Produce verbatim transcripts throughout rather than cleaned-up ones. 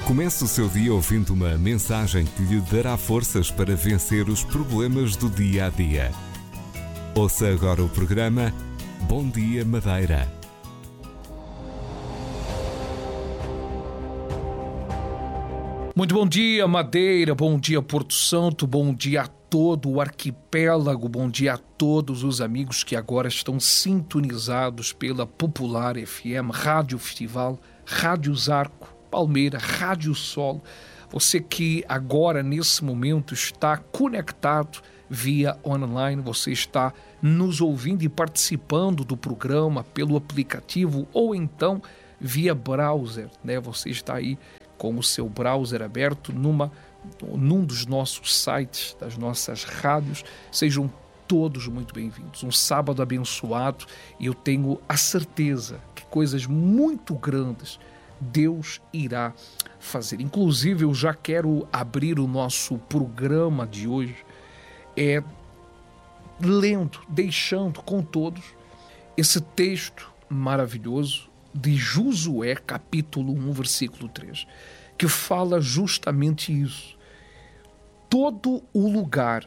Comece o seu dia ouvindo uma mensagem que lhe dará forças para vencer os problemas do dia a dia. Ouça agora o programa Bom Dia Madeira. Muito bom dia, Madeira, bom dia, Porto Santo, bom dia a todo o arquipélago, bom dia a todos os amigos que agora estão sintonizados pela Popular F M, Rádio Festival, Rádio Zarco, Palmeira, Rádio Sol. Você que agora, nesse momento, está conectado via online, você está nos ouvindo e participando do programa pelo aplicativo ou então via browser, né? Você está aí com o seu browser aberto numa, num dos nossos sites, das nossas rádios. Sejam todos muito bem-vindos. Um sábado abençoado, e eu tenho a certeza que coisas muito grandes Deus irá fazer. Inclusive, eu já quero abrir o nosso programa de hoje é lendo, deixando com todos esse texto maravilhoso de Josué, capítulo um, versículo três, que fala justamente isso. Todo o lugar,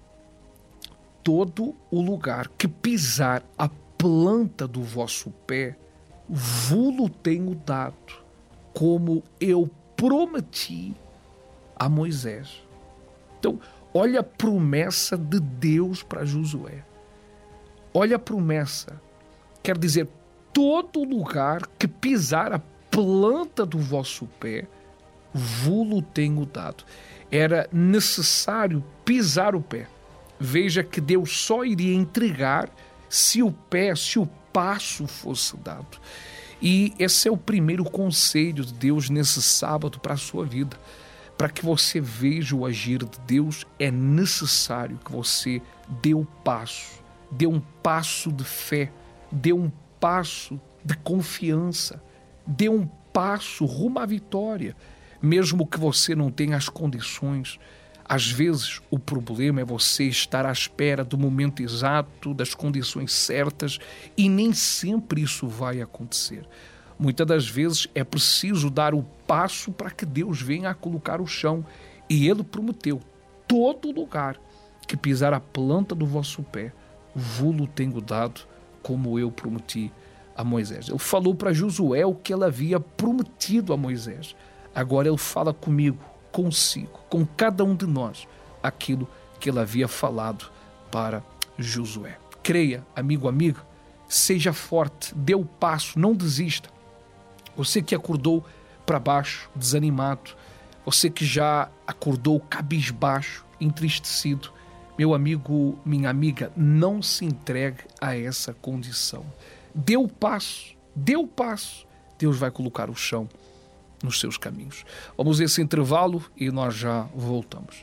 todo o lugar que pisar a planta do vosso pé, vulo tenho dado, como eu prometi a Moisés. Então, olha a promessa de Deus para Josué. Olha a promessa. Quer dizer, todo lugar que pisar a planta do vosso pé, vulo tenho dado. Era necessário pisar o pé. Veja que Deus só iria entregar se o pé, se o passo fosse dado. E esse é o primeiro conselho de Deus nesse sábado para a sua vida. Para que você veja o agir de Deus, é necessário que você dê o passo, dê um passo de fé, dê um passo de confiança, dê um passo rumo à vitória, mesmo que você não tenha as condições. Às vezes o problema é você estar à espera do momento exato, das condições certas, e nem sempre isso vai acontecer. Muitas das vezes é preciso dar o passo para que Deus venha a colocar o chão. E Ele prometeu: todo lugar que pisar a planta do vosso pé, vulo tenho dado, como eu prometi a Moisés. Ele falou para Josué o que ele havia prometido a Moisés. Agora ele fala comigo, consigo, com cada um de nós, aquilo que ele havia falado para Josué. Creia, amigo, amiga, seja forte, dê o passo, não desista. Você que acordou para baixo, desanimado, você que já acordou cabisbaixo, entristecido, meu amigo, minha amiga, não se entregue a essa condição. Dê o passo, dê o passo. Deus vai colocar o chão nos seus caminhos. Vamos a esse intervalo e nós já voltamos.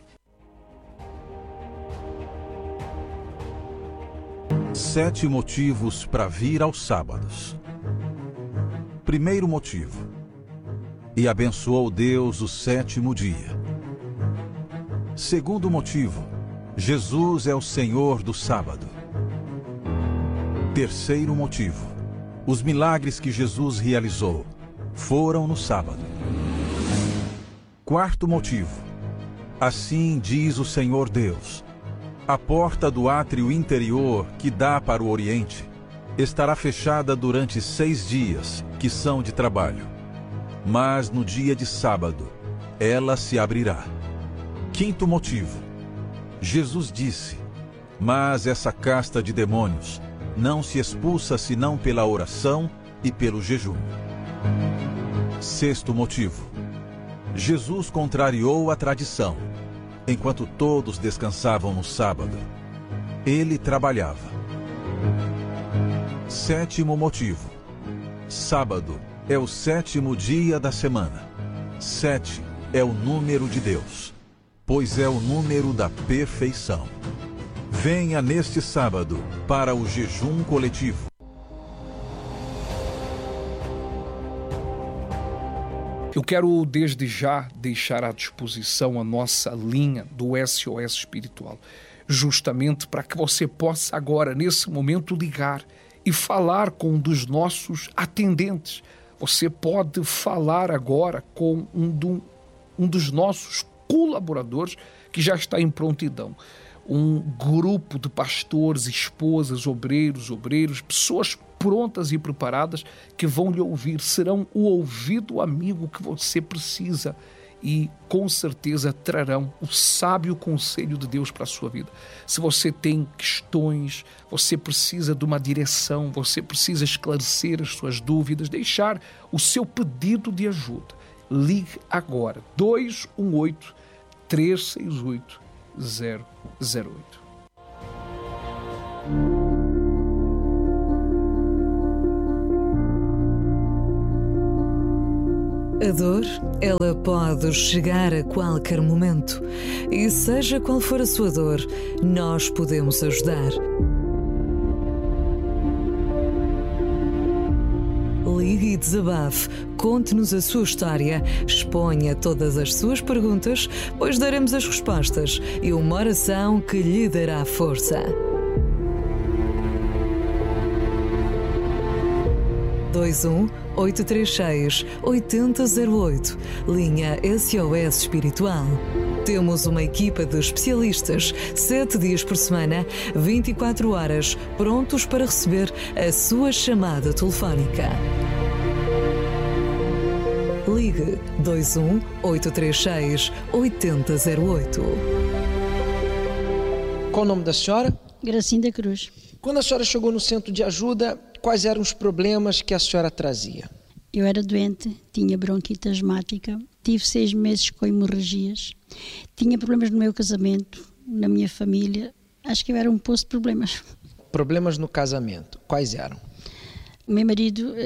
Sete motivos para vir aos sábados. Primeiro motivo: e abençoou Deus o sétimo dia. Segundo motivo: Jesus é o Senhor do sábado. Terceiro motivo: os milagres que Jesus realizou foram no sábado. Quarto motivo: assim diz o Senhor Deus: a porta do átrio interior que dá para o oriente estará fechada durante seis dias, que são de trabalho. Mas no dia de sábado, ela se abrirá. Quinto motivo: Jesus disse: mas essa casta de demônios não se expulsa senão pela oração e pelo jejum. Sexto motivo: Jesus contrariou a tradição. Enquanto todos descansavam no sábado, ele trabalhava. Sétimo motivo: sábado é o sétimo dia da semana. Sete é o número de Deus, pois é o número da perfeição. Venha neste sábado para o jejum coletivo. Eu quero desde já deixar à disposição a nossa linha do S O S Espiritual, justamente para que você possa agora, nesse momento, ligar e falar com um dos nossos atendentes. Você pode falar agora com um, do, um dos nossos colaboradores que já está em prontidão. Um grupo de pastores, esposas, obreiros, obreiros, pessoas prontas e preparadas que vão lhe ouvir, serão o ouvido amigo que você precisa e com certeza trarão o sábio conselho de Deus para a sua vida. Se você tem questões, você precisa de uma direção, você precisa esclarecer as suas dúvidas, deixar o seu pedido de ajuda. Ligue agora, dois um oito, três seis oito, zero zero oito. A dor, ela pode chegar a qualquer momento. E seja qual for a sua dor, nós podemos ajudar. Ligue e desabafe, conte-nos a sua história, exponha todas as suas perguntas, pois daremos as respostas e uma oração que lhe dará força. dois um oito três seis oito zero zero oito, linha S O S Espiritual. Temos uma equipa de especialistas, sete dias por semana, vinte e quatro horas, prontos para receber a sua chamada telefónica. Ligue dois um oito três seis oito zero oito. Qual o nome da senhora? Gracinda Cruz. Quando a senhora chegou no centro de ajuda, quais eram os problemas que a senhora trazia? Eu era doente, tinha bronquite asmática, tive seis meses com hemorragias, tinha problemas no meu casamento, na minha família, acho que eu era um poço de problemas. Problemas no casamento, quais eram? O meu marido,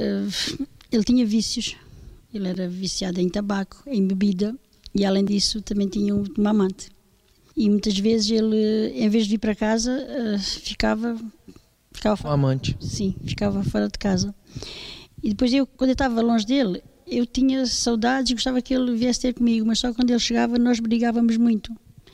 ele tinha vícios, ele era viciado em tabaco, em bebida e além disso também tinha uma amante. E muitas vezes ele, em vez de vir para casa, ficava... ficava fora. Um amante? Sim, ficava fora de casa. E depois eu, quando eu estava longe dele, eu tinha saudades e gostava que ele viesse ter comigo, mas só quando ele chegava nós brigávamos muito.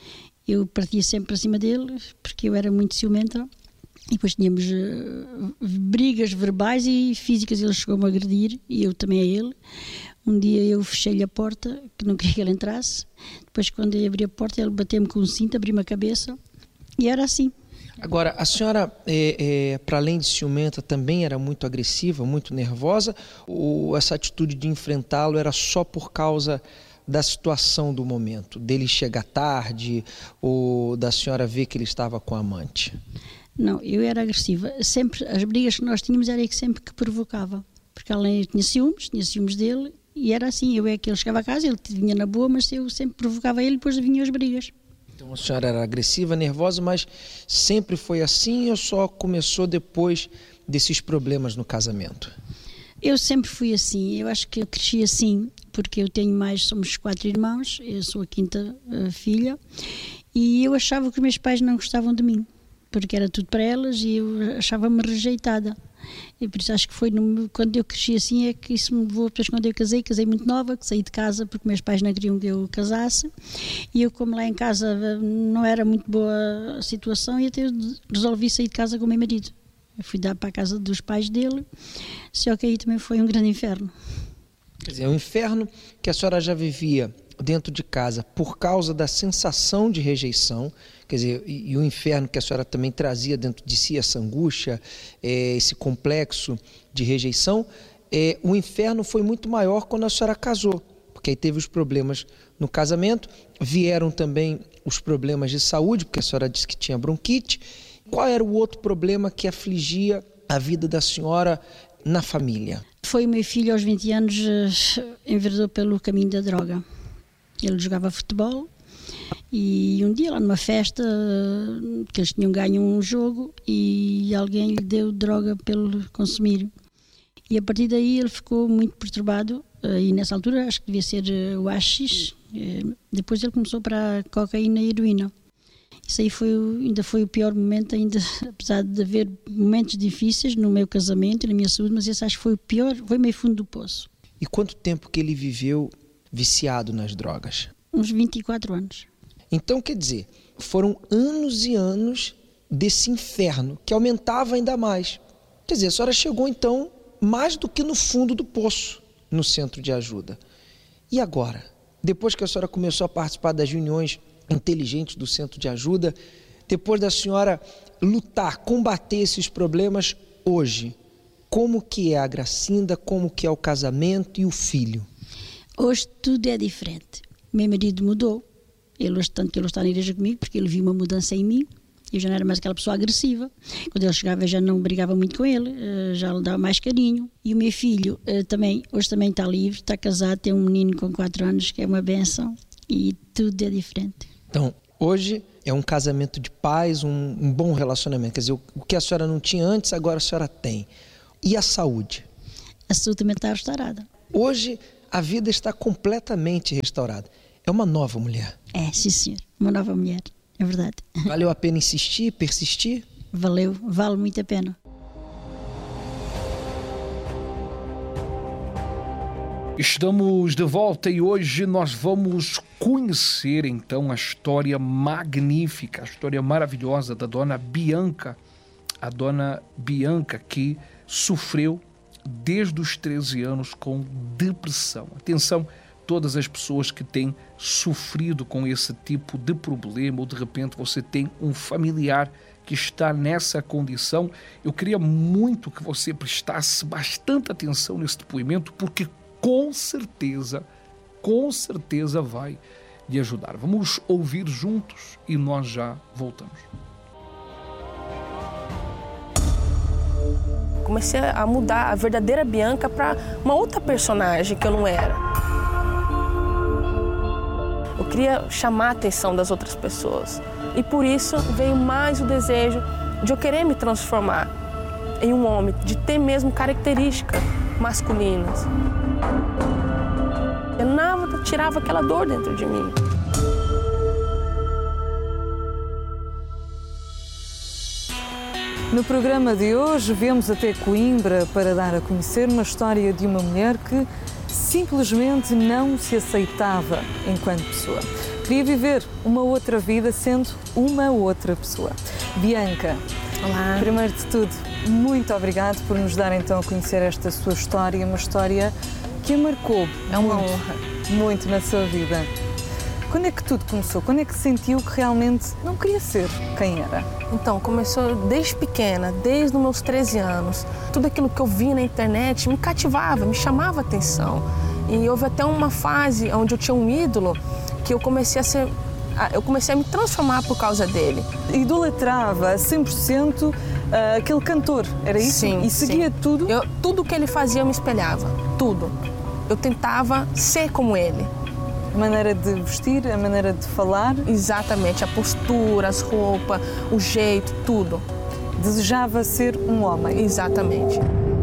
Eu partia sempre para cima dele, porque eu era muito ciumenta, e depois tínhamos uh, brigas verbais e físicas. Ele chegou-me a agredir, e eu também a ele. Um dia eu fechei-lhe a porta, que não queria que ele entrasse. Depois, quando eu abri a porta, ele bateu-me com um cinto, abriu-me a cabeça, e era assim. Agora, a senhora, é, é, para além de ciumenta, também era muito agressiva, muito nervosa? Ou essa atitude de enfrentá-lo era só por causa da situação do momento? Dele chegar tarde ou da senhora ver que ele estava com a amante? Não, eu era agressiva. Sempre, as brigas que nós tínhamos era que sempre que provocava. Porque além tinha ciúmes, tinha ciúmes dele, e era assim, eu é que ele chegava a casa, ele vinha na boa, mas eu sempre provocava ele e depois vinham as brigas. Então a senhora era agressiva, nervosa, mas sempre foi assim ou só começou depois desses problemas no casamento? Eu sempre fui assim, eu acho que eu cresci assim, porque eu tenho mais, somos quatro irmãos, eu sou a quinta uh, filha, e eu achava que os meus pais não gostavam de mim, porque era tudo para elas e eu achava-me rejeitada. E por isso acho que foi no, quando eu cresci assim é que isso me levou. Depois quando eu casei, casei muito nova, que saí de casa porque meus pais não queriam que eu casasse, e eu, como lá em casa não era muito boa a situação, e até eu resolvi sair de casa com o meu marido. Eu fui dar para a casa dos pais dele, só que aí também foi um grande inferno. Quer dizer, o inferno que a senhora já vivia dentro de casa por causa da sensação de rejeição, quer dizer, e, e o inferno que a senhora também trazia dentro de si, essa angústia, é, esse complexo de rejeição, é, o inferno foi muito maior quando a senhora casou, porque aí teve os problemas no casamento, vieram também os problemas de saúde, porque a senhora disse que tinha bronquite. Qual era o outro problema que afligia a vida da senhora na família? Foi o meu filho, aos vinte anos, enveredou pelo caminho da droga. Ele jogava futebol e um dia lá numa festa que eles tinham ganho um jogo e alguém lhe deu droga para ele consumir, e a partir daí ele ficou muito perturbado, e nessa altura acho que devia ser o haxixe. Depois ele começou para a cocaína e a heroína. Isso aí foi, ainda foi o pior momento, ainda, apesar de haver momentos difíceis no meu casamento e na minha saúde, mas esse acho que foi o pior, foi meio fundo do poço. E quanto tempo que ele viveu viciado nas drogas? Uns vinte e quatro anos. Então, quer dizer, foram anos e anos desse inferno, que aumentava ainda mais. Quer dizer, a senhora chegou, então, mais do que no fundo do poço. no centro de ajuda. E agora? Depois que a senhora começou a participar das reuniões inteligentes do centro de ajuda, depois da senhora lutar, combater esses problemas, hoje, como que é a Gracinda, como que é o casamento e o filho? Hoje tudo é diferente. Meu marido mudou. Ele, tanto que ele está na igreja comigo, porque ele viu uma mudança em mim. Eu já não era mais aquela pessoa agressiva. Quando ele chegava, eu já não brigava muito com ele, já lhe dava mais carinho. E o meu filho também, hoje também está livre, está casado, tem um menino com quatro anos, que é uma bênção, e tudo é diferente. Então, hoje é um casamento de paz, um, um bom relacionamento. Quer dizer, o, o que a senhora não tinha antes, agora a senhora tem. E a saúde? A saúde também está restaurada. Hoje, a vida está completamente restaurada. É uma nova mulher. É, sim senhor, uma nova mulher, é verdade. Valeu a pena insistir, persistir? Valeu, vale muito a pena. Estamos de volta e hoje nós vamos conhecer então a história magnífica, a história maravilhosa da dona Bianca. A dona Bianca que sofreu desde os treze anos com depressão. Atenção, todas as pessoas que têm sofrido com esse tipo de problema, ou de repente você tem um familiar que está nessa condição, eu queria muito que você prestasse bastante atenção nesse depoimento, porque com certeza, com certeza vai lhe ajudar. Vamos ouvir juntos e nós já voltamos. Comecei a mudar a verdadeira Bianca para uma outra personagem que eu não era. Eu queria chamar a atenção das outras pessoas. E por isso veio mais o desejo de eu querer me transformar em um homem, de ter mesmo características masculinas. Eu nada tirava aquela dor dentro de mim. No programa de hoje, viemos até Coimbra para dar a conhecer uma história de uma mulher que simplesmente não se aceitava enquanto pessoa. Queria viver uma outra vida sendo uma outra pessoa. Bianca, Olá. Primeiro de tudo, muito obrigado por nos dar então a conhecer esta sua história, uma história que a marcou. É uma muito, honra. Muito na sua vida. Quando é que tudo começou? Quando é que sentiu que realmente não queria ser quem era? Então, começou desde pequena, desde os meus treze anos. Tudo aquilo que eu vi na internet me cativava, me chamava a atenção. E houve até uma fase onde eu tinha um ídolo que eu comecei a ser, eu comecei a me transformar por causa dele. Idolatrava cem por cento uh, aquele cantor, era isso? Sim, e seguia sim. tudo? Eu, tudo que ele fazia eu me espelhava, tudo. Eu tentava ser como ele. A maneira de vestir, a maneira de falar? Exatamente, a postura, as roupas, o jeito, tudo. Desejava ser um homem? Exatamente.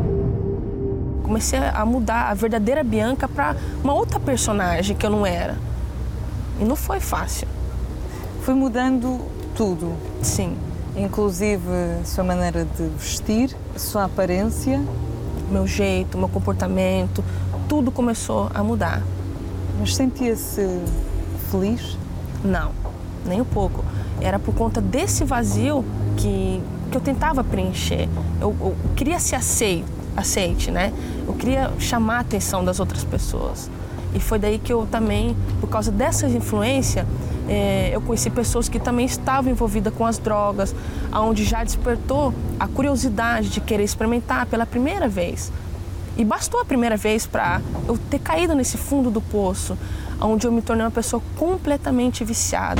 Comecei a mudar a verdadeira Bianca para uma outra personagem que eu não era. E não foi fácil. Foi mudando tudo? Sim. Inclusive a sua maneira de vestir, a sua aparência? Meu jeito, meu comportamento, tudo começou a mudar. Mas sentia-se feliz? Não, nem um pouco. Era por conta desse vazio que, que eu tentava preencher. Eu, eu queria ser aceito, aceite, né? Eu queria chamar a atenção das outras pessoas. E foi daí que eu também, por causa dessa influência, é, eu conheci pessoas que também estavam envolvidas com as drogas, onde já despertou a curiosidade de querer experimentar pela primeira vez. E bastou a primeira vez para eu ter caído nesse fundo do poço, onde eu me tornei uma pessoa completamente viciada.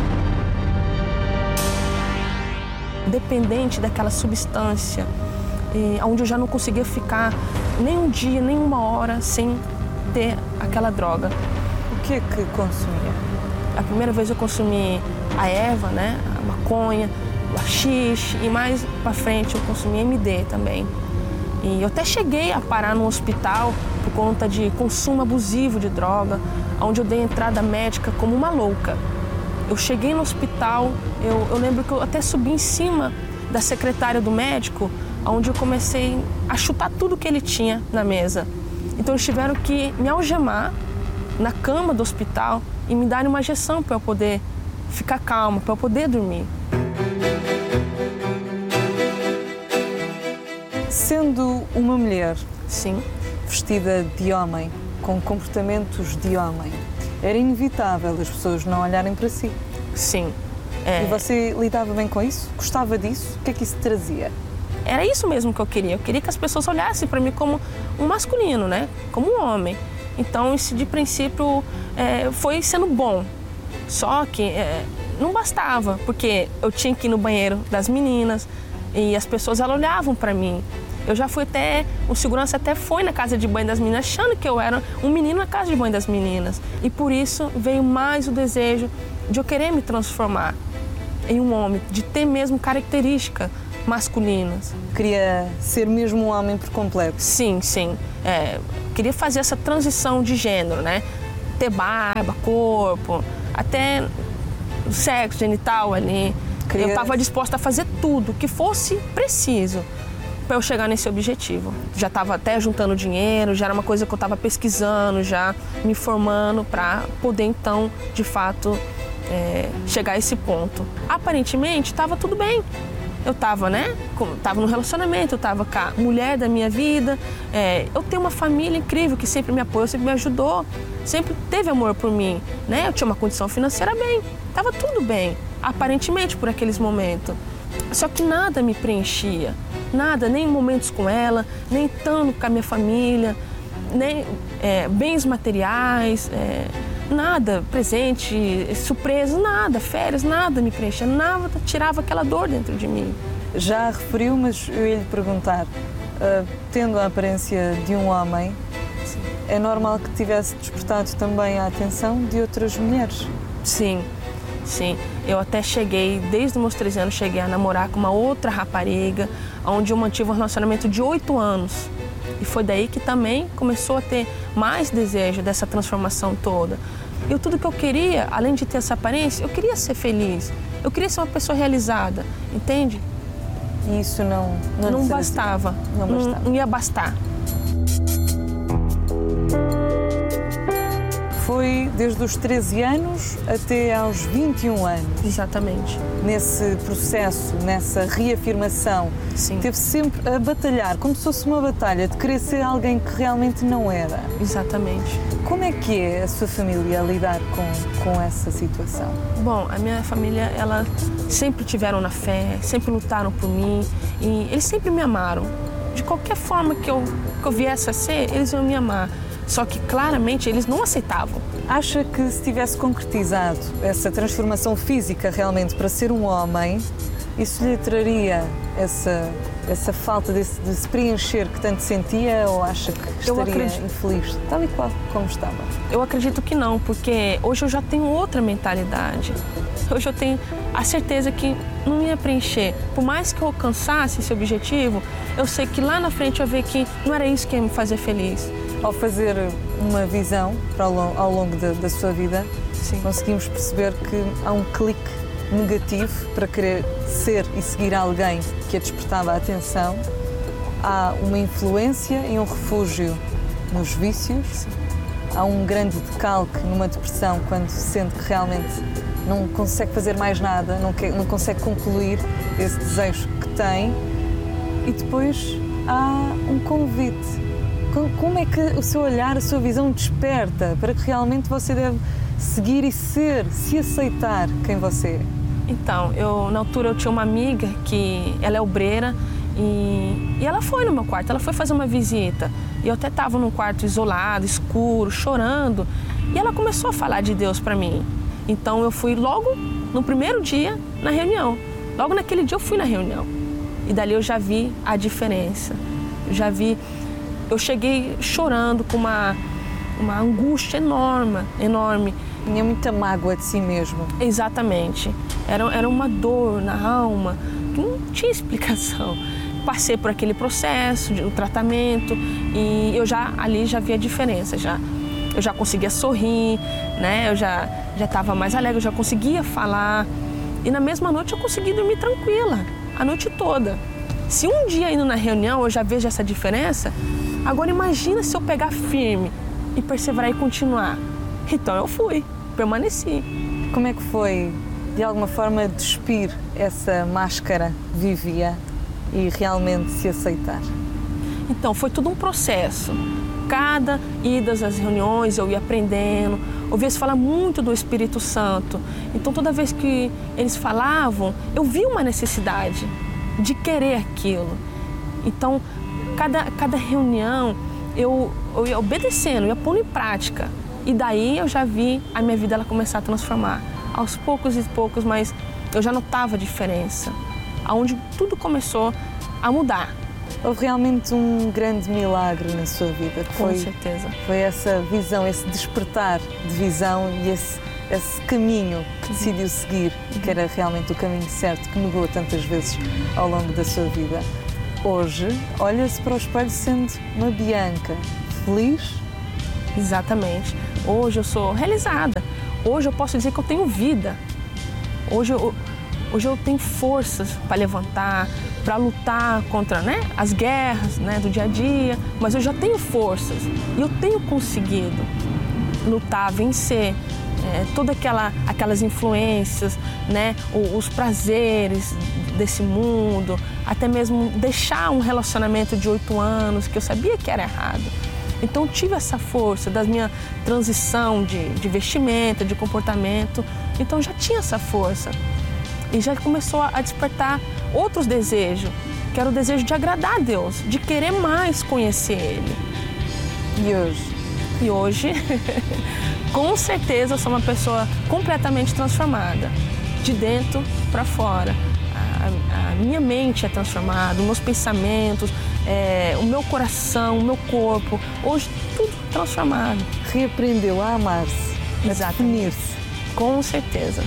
Dependente daquela substância, e onde eu já não conseguia ficar nem um dia, nem uma hora sem ter aquela droga. O que é que consumia? A primeira vez eu consumi a erva, né, a maconha, o haxixe, e mais para frente eu consumi M D também. E eu até cheguei a parar no hospital por conta de consumo abusivo de droga, onde eu dei entrada médica como uma louca. Eu cheguei no hospital, eu, eu lembro que eu até subi em cima da secretária do médico, onde eu comecei a chutar tudo que ele tinha na mesa. Então eles tiveram que me algemar na cama do hospital e me darem uma injeção para eu poder ficar calma, para eu poder dormir. Sendo uma mulher, sim, vestida de homem, com comportamentos de homem, era inevitável as pessoas não olharem para si. Sim. É... E você lidava bem com isso? Gostava disso? O que é que isso trazia? Era isso mesmo que eu queria. Eu queria que as pessoas olhassem para mim como um masculino, né? Como um homem. Então, isso de princípio é, foi sendo bom. Só que é, não bastava, porque eu tinha que ir no banheiro das meninas e as pessoas elas olhavam para mim. Eu já fui até, o segurança até foi na casa de banho das meninas, achando que eu era um menino na casa de banho das meninas. E por isso veio mais o desejo de eu querer me transformar em um homem, de ter mesmo características masculinas. Queria ser mesmo um homem por completo? Sim, sim. É, queria fazer essa transição de gênero, né? Ter barba, corpo, até sexo genital ali. Queria... Eu estava disposta a fazer tudo que fosse preciso para eu chegar nesse objetivo. Já estava até juntando dinheiro, já era uma coisa que eu estava pesquisando, já me formando para poder então, de fato, é, chegar a esse ponto. Aparentemente, estava tudo bem. Eu estava, né? Estava no relacionamento, eu estava com a mulher da minha vida. É, eu tenho uma família incrível que sempre me apoiou, sempre me ajudou, sempre teve amor por mim, né? Eu tinha uma condição financeira bem, estava tudo bem, aparentemente por aqueles momentos. Só que nada me preenchia, nada, nem momentos com ela, nem tanto com a minha família, nem é, bens materiais, é, nada, presente, surpresa, nada, férias, nada me preenchia, nada tirava aquela dor dentro de mim. Já referiu, mas eu ia lhe perguntar, uh, tendo a aparência de um homem, sim, é normal que tivesse despertado também a atenção de outras mulheres? Sim, sim. Eu até cheguei, desde os meus treze anos, cheguei a namorar com uma outra rapariga, onde eu mantive um relacionamento de oito anos. E foi daí que também começou a ter mais desejo dessa transformação toda. Eu tudo que eu queria, além de ter essa aparência, eu queria ser feliz. Eu queria ser uma pessoa realizada, entende? E isso não... Não, não bastava. Não bastava. Não, não ia bastar. Foi desde os treze anos até aos vinte e um anos. Exatamente. Nesse processo, nessa reafirmação, sim, teve sempre a batalhar, como se fosse uma batalha de querer ser alguém que realmente não era. Exatamente. Como é que é a sua família a lidar com, com essa situação? Bom, a minha família, ela sempre tiveram na fé, sempre lutaram por mim e eles sempre me amaram. De qualquer forma que eu, que eu viesse a ser, eles iam me amar. Só que, claramente, eles não aceitavam. Acha que se tivesse concretizado essa transformação física realmente para ser um homem, isso lhe traria essa, essa falta de, de se preencher que tanto sentia, ou acha que estaria acredito... infeliz, tal e qual como estava? Eu acredito que não, porque hoje eu já tenho outra mentalidade. Hoje eu tenho a certeza que não ia preencher. Por mais que eu alcançasse esse objetivo, eu sei que lá na frente eu ia ver que não era isso que ia me fazer feliz. Ao fazer uma visão para ao longo, ao longo da, da sua vida, sim, conseguimos perceber que há um clique negativo para querer ser e seguir alguém que a despertava a atenção. Há uma influência e um refúgio nos vícios. Sim. Há um grande decalque numa depressão quando se sente que realmente não consegue fazer mais nada, não, quer, não consegue concluir esse desejo que tem. E depois há um convite. Como é que o seu olhar, a sua visão desperta para que realmente você deve seguir e ser, se aceitar quem você é? Então, eu, na altura eu tinha uma amiga que ela é obreira e, e ela foi no meu quarto, ela foi fazer uma visita. E eu até estava num quarto isolado, escuro, chorando. E ela começou a falar de Deus para mim. Então eu fui logo no primeiro dia na reunião. Logo naquele dia eu fui na reunião. E dali eu já vi a diferença. Eu já vi... Eu cheguei chorando com uma, uma angústia enorme, enorme. Tinha muita mágoa de si mesmo. Exatamente. Era, era uma dor na alma que não tinha explicação. Passei por aquele processo, de, o tratamento, e eu já ali já vi a diferença. Já. Eu já conseguia sorrir, né? Eu já já estava mais alegre, eu já conseguia falar. E na mesma noite eu consegui dormir tranquila, a noite toda. Se um dia indo na reunião eu já vejo essa diferença, agora imagina se eu pegar firme e perseverar e continuar. Então eu fui, permaneci. Como é que foi, de alguma forma, despir essa máscara vivia e realmente se aceitar? Então, foi tudo um processo. cada ida às reuniões eu ia aprendendo, ouvia-se falar muito do Espírito Santo. Então toda vez que eles falavam, eu via uma necessidade de querer aquilo. Então cada, cada reunião eu, eu ia obedecendo, eu ia pondo em prática. E daí eu já vi a minha vida ela começar a transformar. Aos poucos e poucos, mas eu já notava a diferença. Onde tudo começou a mudar. Houve realmente um grande milagre na sua vida. Foi, Com certeza. Foi essa visão, esse despertar de visão e esse, esse caminho que decidiu seguir, que era realmente o caminho certo, que negou tantas vezes ao longo da sua vida. Hoje, olha-se para o espelho sendo uma Bianca feliz. Exatamente. Hoje eu sou realizada. Hoje eu posso dizer que eu tenho vida. Hoje eu, hoje eu tenho forças para levantar, para lutar contra, né, as guerras, né, do dia a dia. Mas eu já tenho forças e eu tenho conseguido lutar, vencer é, todas aquela, aquelas influências, né, os, os prazeres desse mundo, até mesmo deixar um relacionamento de oito anos que eu sabia que era errado. Então, tive essa força da minha transição de, de vestimenta, de comportamento. Então, já tinha essa força. E já começou a despertar outros desejos, que era o desejo de agradar a Deus, de querer mais conhecer Ele. E hoje? E hoje, com certeza, eu sou uma pessoa completamente transformada, de dentro para fora. A, a minha mente é transformada, os meus pensamentos, É, o meu coração, o meu corpo, hoje tudo transformado. Reaprendeu a amar-se, a definir-se. Com certeza.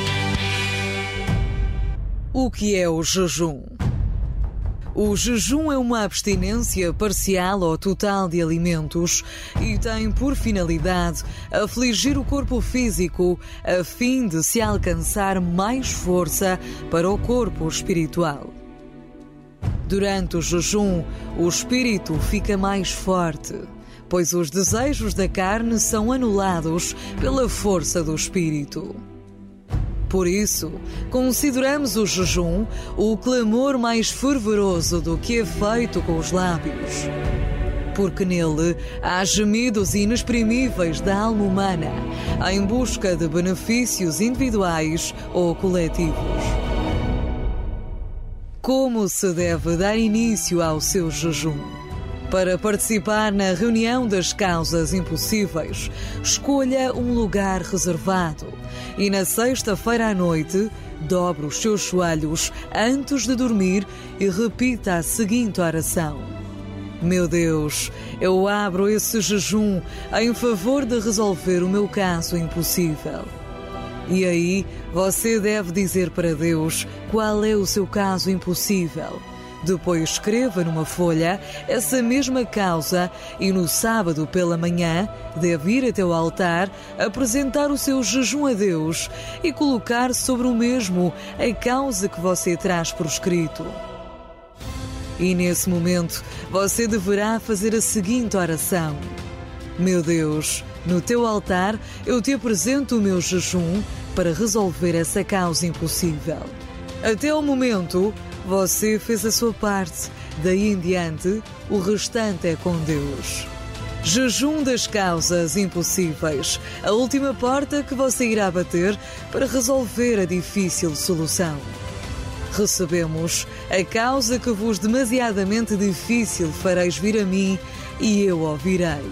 O que é o jejum? O jejum é uma abstinência parcial ou total de alimentos e tem por finalidade afligir o corpo físico a fim de se alcançar mais força para o corpo espiritual. Durante o jejum, o espírito fica mais forte, pois os desejos da carne são anulados pela força do espírito. Por isso, consideramos o jejum o clamor mais fervoroso do que é feito com os lábios. Porque nele há gemidos inexprimíveis da alma humana, em busca de benefícios individuais ou coletivos. Como se deve dar início ao seu jejum? Para participar na reunião das causas impossíveis, escolha um lugar reservado e na sexta-feira à noite, dobre os seus joelhos antes de dormir e repita a seguinte oração: Meu Deus, eu abro esse jejum em favor de resolver o meu caso impossível. E aí, você deve dizer para Deus qual é o seu caso impossível. Depois escreva numa folha essa mesma causa e no sábado pela manhã deve ir até o altar, apresentar o seu jejum a Deus e colocar sobre o mesmo a causa que você traz por escrito. E nesse momento, você deverá fazer a seguinte oração: Meu Deus, no teu altar eu te apresento o meu jejum para resolver essa causa impossível. Até o momento, você fez a sua parte. Daí em diante, o restante é com Deus. Jejum das causas impossíveis. A última porta que você irá bater para resolver a difícil solução. Recebemos a causa que vos demasiadamente difícil fareis vir a mim e eu ouvirei.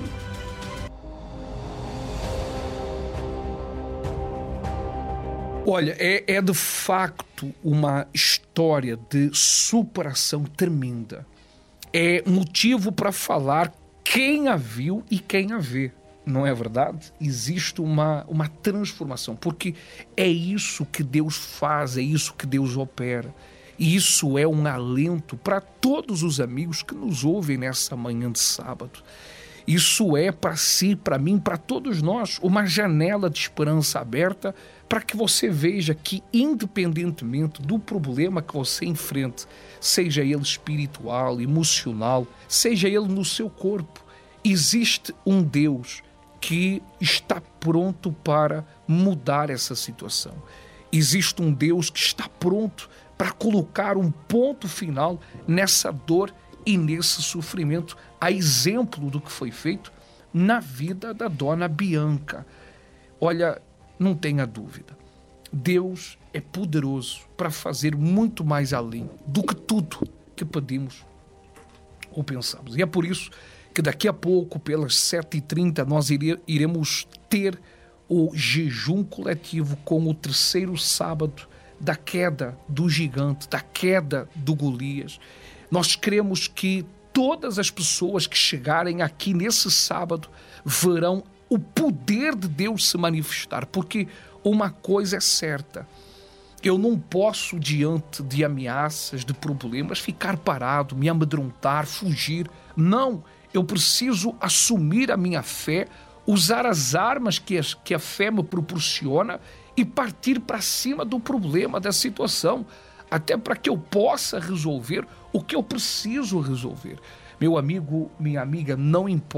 Olha, é, é de facto uma história de superação tremenda. É motivo para falar quem a viu e quem a vê. Não é verdade? Existe uma, uma transformação, porque é isso que Deus faz, é isso que Deus opera. E isso é um alento para todos os amigos que nos ouvem nessa manhã de sábado. Isso é para si, para mim, para todos nós, uma janela de esperança aberta para que você veja que, independentemente do problema que você enfrenta, seja ele espiritual, emocional, seja ele no seu corpo, existe um Deus que está pronto para mudar essa situação. Existe um Deus que está pronto para colocar um ponto final nessa dor e nesse sofrimento, a exemplo do que foi feito na vida da dona Bianca. Olha, não tenha dúvida, Deus é poderoso para fazer muito mais além do que tudo que pedimos ou pensamos. E é por isso que daqui a pouco, pelas sete e trinta, nós iremos ter o jejum coletivo com o terceiro sábado da queda do gigante, da queda do Golias. Nós cremos que todas as pessoas que chegarem aqui nesse sábado verão o poder de Deus se manifestar, porque uma coisa é certa: eu não posso, diante de ameaças, de problemas, ficar parado, me amedrontar, fugir. Não, eu preciso assumir a minha fé, usar as armas que a, que a fé me proporciona e partir para cima do problema, da situação, até para que eu possa resolver o que eu preciso resolver. Meu amigo, minha amiga, não importa